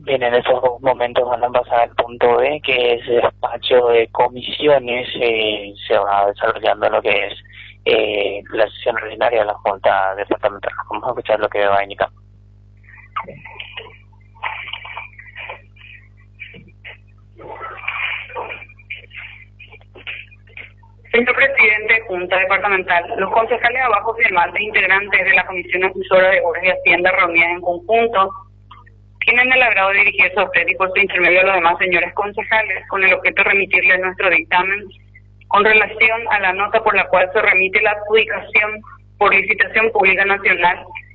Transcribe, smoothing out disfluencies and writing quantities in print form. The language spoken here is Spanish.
Bien, en estos momentos van a pasar al punto B, que es el despacho de comisiones. Se va desarrollando lo que es la sesión ordinaria de la Junta Departamental. Vamos a escuchar lo que va a indicar. Señor Presidente, Junta Departamental, los concejales abajo firmantes integrantes de la Comisión Asesora de Obras y Hacienda reunidas en conjunto tienen el agrado de dirigirse a usted y por su intermedio a los demás señores concejales con el objeto de remitirles nuestro dictamen con relación a la nota por la cual se remite la adjudicación por licitación pública nacional